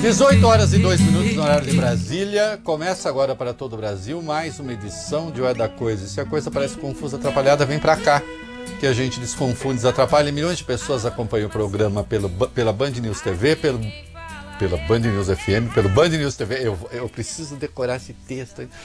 18h02 no horário de Brasília. Começa agora para todo o Brasil mais uma edição de O É da Coisa. E se a coisa parece confusa, atrapalhada, vem pra cá, que a gente desconfunde, desatrapalha. Milhões de pessoas acompanham o programa pela Band News TV, pela Band News FM, pelo Band News TV. Eu preciso decorar esse texto aí.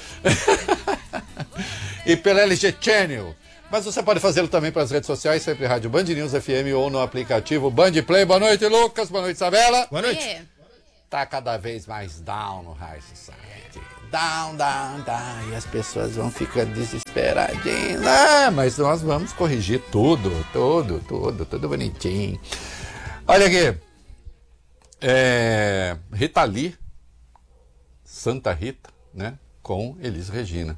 E pela LG Channel. Mas você pode fazê-lo também pelas redes sociais, sempre Rádio Band News FM ou no aplicativo Band Play. Boa noite, Lucas. Boa noite, Isabela. Boa noite. Tá cada vez mais down no High Society. Down, down, down. E as pessoas vão ficando desesperadinhas. Mas nós vamos corrigir tudo bonitinho. Olha aqui. Rita Lee, Santa Rita, né? Com Elis Regina.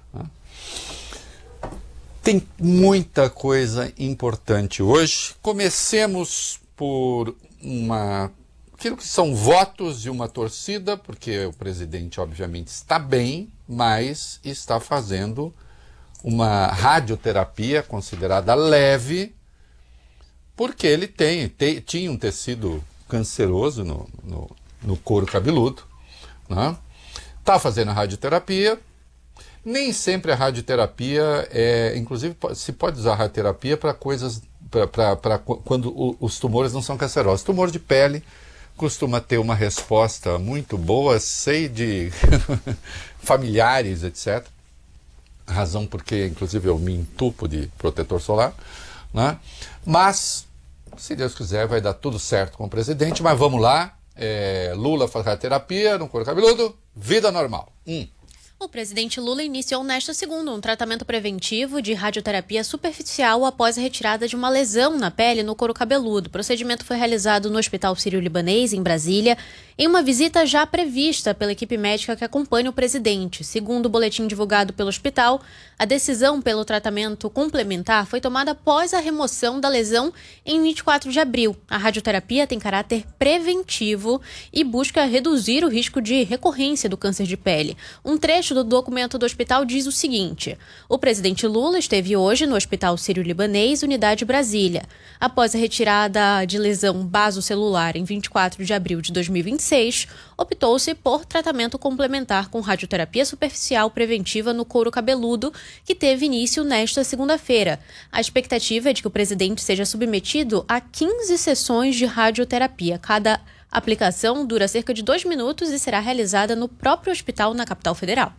Tem muita coisa importante hoje. Comecemos por aquilo que são votos de uma torcida, porque o presidente, obviamente, está bem, mas está fazendo uma radioterapia considerada leve, porque ele tinha um tecido canceroso no couro cabeludo, né? Está fazendo a radioterapia. Nem sempre a radioterapia inclusive se pode usar a radioterapia para coisas, para quando os tumores não são cancerosos. Tumor de pele costuma ter uma resposta muito boa, sei de familiares, etc. Razão porque, inclusive, eu me entupo de protetor solar, né? Mas, se Deus quiser, vai dar tudo certo com o presidente. Mas vamos lá, Lula faz radioterapia no couro cabeludo, vida normal. O presidente Lula iniciou nesta segunda um tratamento preventivo de radioterapia superficial após a retirada de uma lesão na pele no couro cabeludo. O procedimento foi realizado no Hospital Sírio-Libanês, em Brasília, em uma visita já prevista pela equipe médica que acompanha o presidente. Segundo o boletim divulgado pelo hospital, a decisão pelo tratamento complementar foi tomada após a remoção da lesão em 24 de abril. A radioterapia tem caráter preventivo e busca reduzir o risco de recorrência do câncer de pele. Um trecho do documento do hospital diz o seguinte: o presidente Lula esteve hoje no Hospital Sírio-Libanês, Unidade Brasília. Após a retirada de lesão basocelular em 24 de abril de 2026, optou-se por tratamento complementar com radioterapia superficial preventiva no couro cabeludo, que teve início nesta segunda-feira. A expectativa é de que o presidente seja submetido a 15 sessões de radioterapia. Cada aplicação dura cerca de 2 minutos e será realizada no próprio hospital na capital federal.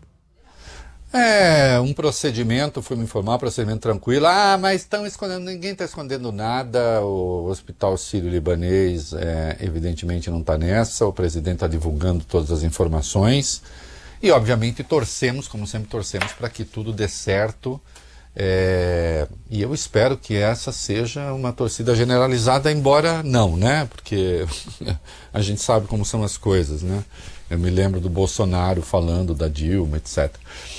Um procedimento, fui me informar, procedimento tranquilo. Mas estão escondendo, ninguém está escondendo nada. O Hospital Sírio-Libanês, evidentemente, não está nessa. O presidente está divulgando todas as informações. E, obviamente, torcemos, como sempre torcemos, para que tudo dê certo. E eu espero que essa seja uma torcida generalizada, embora não, né? Porque a gente sabe como são as coisas, né? Eu me lembro do Bolsonaro falando da Dilma, etc.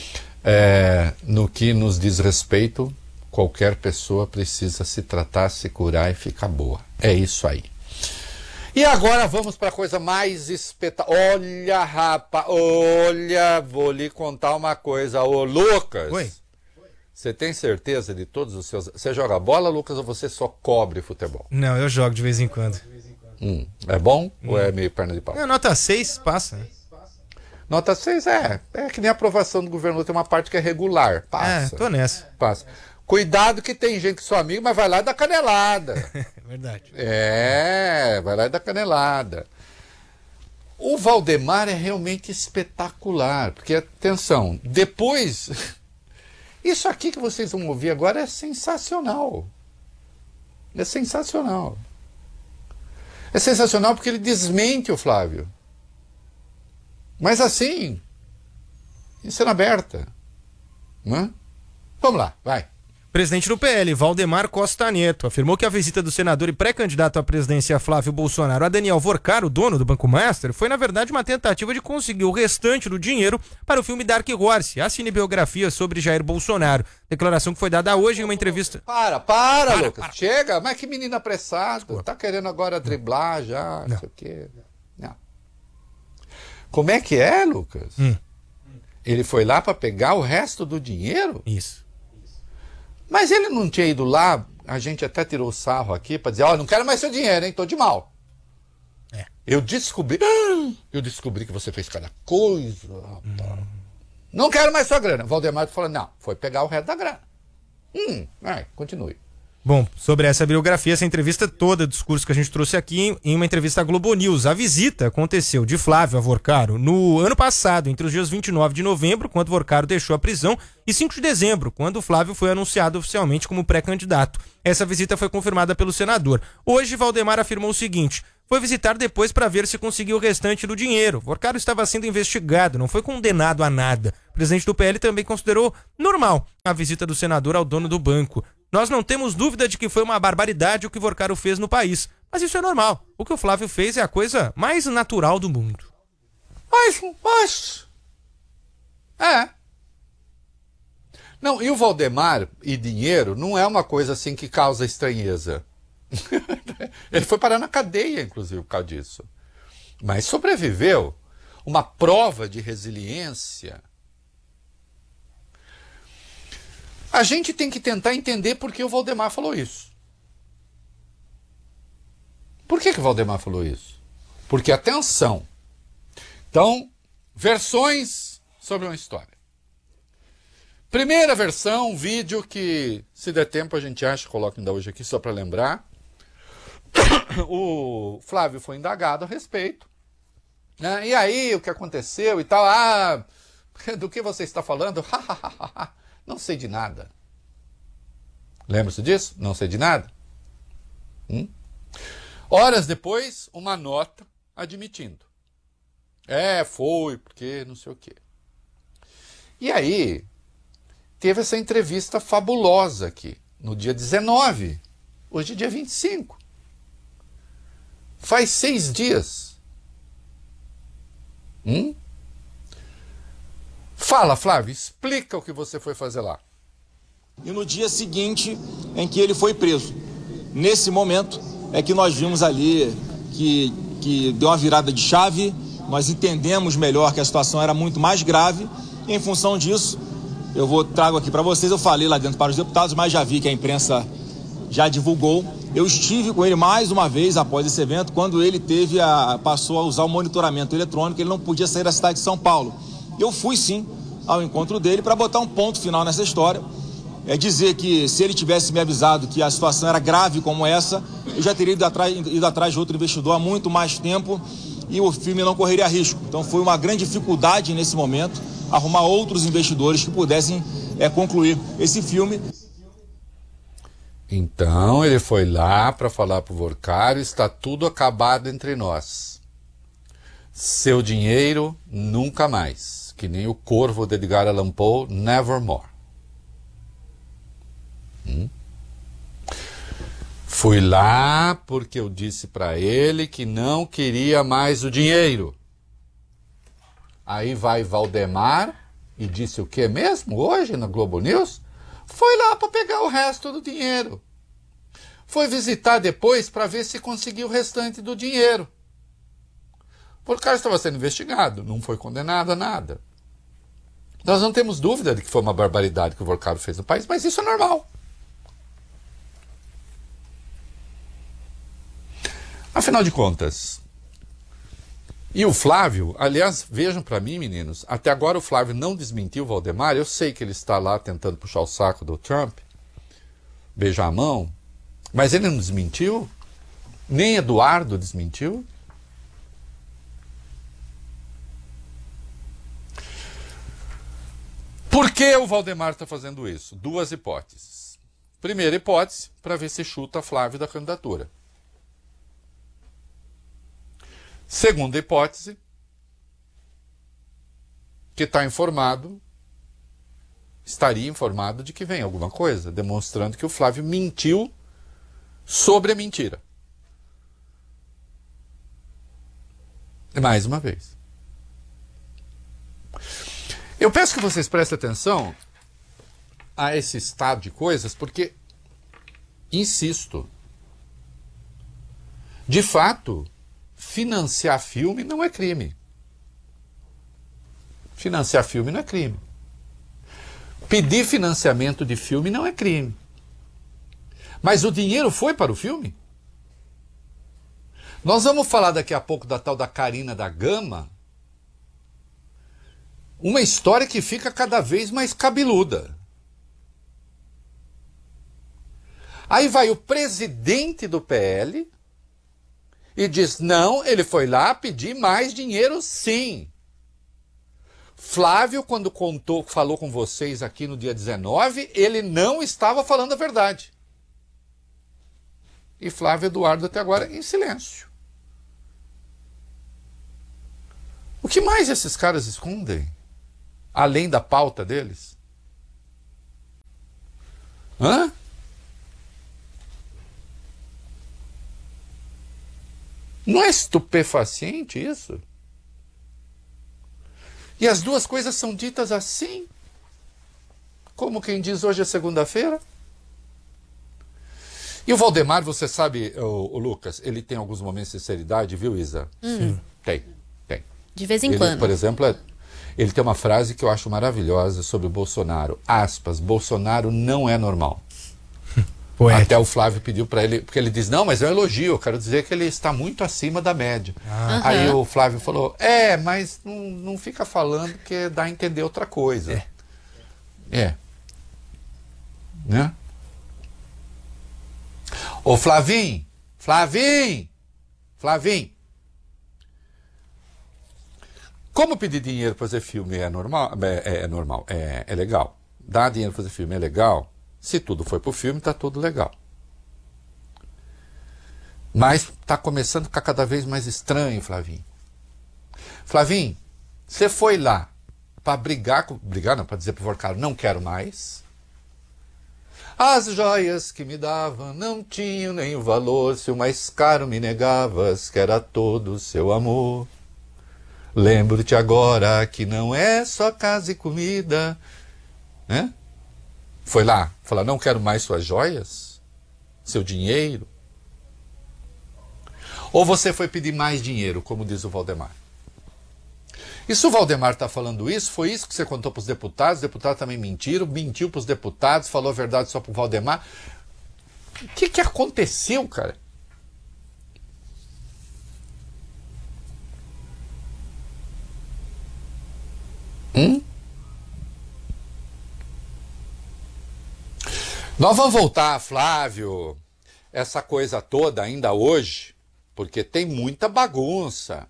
No que nos diz respeito, qualquer pessoa precisa se tratar, se curar e ficar boa. É isso aí. E agora vamos para a coisa mais espetacular. Olha, rapaz, vou lhe contar uma coisa. Ô, Lucas. Oi. Você tem certeza de todos os seus... Você joga bola, Lucas, ou você só cobre futebol? Não, eu jogo de vez em quando. É bom ou é meio perna de pau? Nota 6 passa, né? Nota 6 é que nem a aprovação do governo, tem uma parte que é regular, passa. Tô nessa. Passa. Cuidado que tem gente que sou amigo, mas vai lá e dá canelada. Verdade. Vai lá e dá canelada. O Valdemar é realmente espetacular, porque, atenção, depois... Isso aqui que vocês vão ouvir agora é sensacional. É sensacional. É sensacional porque ele desmente o Flávio. Mas assim, em cena aberta. Vamos lá, vai. Presidente do PL, Valdemar Costa Neto, afirmou que a visita do senador e pré-candidato à presidência Flávio Bolsonaro a Daniel Vorcar, o dono do Banco Master, foi na verdade uma tentativa de conseguir o restante do dinheiro para o filme Dark Horse, a cinebiografia sobre Jair Bolsonaro. Declaração que foi dada hoje em uma entrevista. Para, Lucas. Chega, mas que menino apressado. Tá querendo agora driblar já, não sei o quê. Não. Como é que é, Lucas? Ele foi lá para pegar o resto do dinheiro? Isso. Mas ele não tinha ido lá, a gente até tirou o sarro aqui para dizer, não quero mais seu dinheiro, hein, tô de mal. Eu descobri que você fez cada coisa, rapaz. Não quero mais sua grana. Valdemar falou, não, foi pegar o resto da grana. Continue. Bom, sobre essa biografia, essa entrevista toda, o discurso que a gente trouxe aqui em uma entrevista à Globo News. A visita aconteceu de Flávio Avorcaro no ano passado, entre os dias 29 de novembro, quando Avorcaro deixou a prisão, e 5 de dezembro, quando Flávio foi anunciado oficialmente como pré-candidato. Essa visita foi confirmada pelo senador. Hoje, Valdemar afirmou o seguinte: foi visitar depois para ver se conseguiu o restante do dinheiro. Avorcaro estava sendo investigado, não foi condenado a nada. O presidente do PL também considerou normal a visita do senador ao dono do banco. Nós não temos dúvida de que foi uma barbaridade o que Avorcaro fez no país. Mas isso é normal. O que o Flávio fez é a coisa mais natural do mundo. Não, e o Valdemar e dinheiro não é uma coisa assim que causa estranheza. Ele foi parar na cadeia, inclusive, por causa disso. Mas sobreviveu. Uma prova de resiliência. A gente tem que tentar entender por que o Valdemar falou isso. Por que o Valdemar falou isso? Porque, atenção, então, versões sobre uma história. Primeira versão, um vídeo que, se der tempo, a gente acha, coloca ainda hoje aqui só para lembrar. O Flávio foi indagado a respeito. Né? E aí, o que aconteceu e tal? Do que você está falando? Não sei de nada. Lembra-se disso? Não sei de nada. Horas depois, uma nota admitindo. Foi, porque não sei o quê. E aí, teve essa entrevista fabulosa aqui, no dia 19. Hoje é dia 25. Faz 6 dias. Fala, Flávio, explica o que você foi fazer lá. E no dia seguinte em que ele foi preso. Nesse momento é que nós vimos ali que deu uma virada de chave, nós entendemos melhor que a situação era muito mais grave, e em função disso, trago aqui para vocês, eu falei lá dentro para os deputados, mas já vi que a imprensa já divulgou. Eu estive com ele mais uma vez após esse evento, quando ele passou a usar o monitoramento eletrônico, ele não podia sair da cidade de São Paulo. Eu fui sim ao encontro dele para botar um ponto final nessa história. Dizer que se ele tivesse me avisado que a situação era grave como essa, eu já teria ido atrás de outro investidor há muito mais tempo e o filme não correria risco. Então foi uma grande dificuldade nesse momento arrumar outros investidores que pudessem concluir esse filme. Então ele foi lá para falar para o Avorcaro: está tudo acabado entre nós. Seu dinheiro nunca mais. Que nem o corvo de Edgar Allan Poe, nevermore. Fui lá porque eu disse para ele que não queria mais o dinheiro. Aí vai Valdemar e disse o que mesmo hoje na Globo News? Foi lá para pegar o resto do dinheiro. Foi visitar depois para ver se conseguiu o restante do dinheiro. O cara estava sendo investigado, não foi condenado a nada. Nós não temos dúvida de que foi uma barbaridade que o Avorcaro fez no país, mas isso é normal. Afinal de contas, e o Flávio, aliás, vejam para mim, meninos, até agora o Flávio não desmentiu o Valdemar. Eu sei que ele está lá tentando puxar o saco do Trump, beijar a mão, mas ele não desmentiu, nem Eduardo desmentiu. Por que o Valdemar está fazendo isso? 2 hipóteses. Primeira hipótese, para ver se chuta Flávio da candidatura. Segunda hipótese, que estaria informado de que vem alguma coisa, demonstrando que o Flávio mentiu sobre a mentira. Mais uma vez. Eu peço que vocês prestem atenção a esse estado de coisas, porque, insisto, de fato, financiar filme não é crime. Financiar filme não é crime. Pedir financiamento de filme não é crime. Mas o dinheiro foi para o filme? Nós vamos falar daqui a pouco da tal da Carina da Gama. Uma história que fica cada vez mais cabeluda. Aí vai o presidente do PL e diz, não, ele foi lá pedir mais dinheiro sim. Flávio, quando falou com vocês aqui no dia 19, ele não estava falando a verdade. E Flávio Eduardo até agora em silêncio. O que mais esses caras escondem? Além da pauta deles? Hã? Não é estupefaciente isso? E as duas coisas são ditas assim, como quem diz hoje é segunda-feira. E o Valdemar, você sabe, o Lucas, ele tem alguns momentos de sinceridade, viu, Isa? Sim. Tem. De vez em Ele, quando. por exemplo, ele tem uma frase que eu acho maravilhosa sobre o Bolsonaro. Aspas, Bolsonaro não é normal. Poético. Até o Flávio pediu para ele, porque ele diz, não, mas é um elogio, eu quero dizer que ele está muito acima da média. Aí o Flávio falou, mas não fica falando que dá a entender outra coisa. Né? Ô Flavinho, como pedir dinheiro para fazer filme é normal? É legal. Dar dinheiro para fazer filme é legal. Se tudo foi pro filme, tá tudo legal. Mas tá começando a ficar cada vez mais estranho, Flavinho. Flavinho, você foi lá para brigar não, para dizer pro Vorcaro, não quero mais. As joias que me davam não tinham nem o valor, se o mais caro me negavas, que era todo o seu amor. Lembro-te agora que não é só casa e comida, né? Foi lá falar, não quero mais suas joias, seu dinheiro. Ou você foi pedir mais dinheiro, como diz o Valdemar. E se o Valdemar está falando isso, foi isso que você contou para os deputados também mentiram, mentiu para os deputados, falou a verdade só para o Valdemar. O que aconteceu, cara? Nós vamos voltar, Flávio, essa coisa toda ainda hoje, porque tem muita bagunça,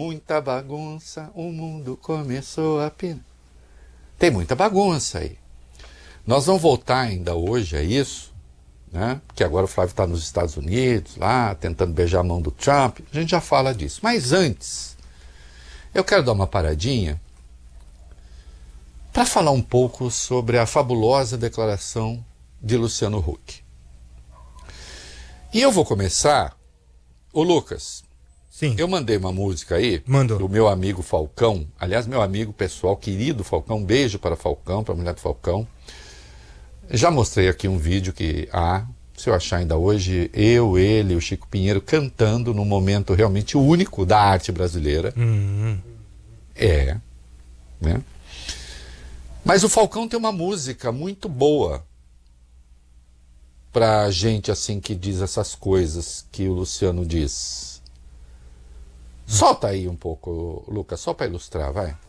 o mundo começou a pinar. Tem muita bagunça aí. Nós vamos voltar ainda hoje a isso, né? Porque agora o Flávio está nos Estados Unidos, lá, tentando beijar a mão do Trump, a gente já fala disso. Mas antes, eu quero dar uma paradinha para falar um pouco sobre a fabulosa declaração de Luciano Huck. E eu vou começar, ô Lucas, Sim. Eu mandei uma música aí, Mandou. do meu amigo Falcão, aliás, meu amigo pessoal, querido Falcão, um beijo para Falcão, para a mulher do Falcão. Já mostrei aqui um vídeo que se eu achar ainda hoje, ele, o Chico Pinheiro cantando num momento realmente único da arte brasileira. Né? Mas o Falcão tem uma música muito boa pra gente assim que diz essas coisas que o Luciano diz. Solta aí um pouco, Lucas, só para ilustrar, vai.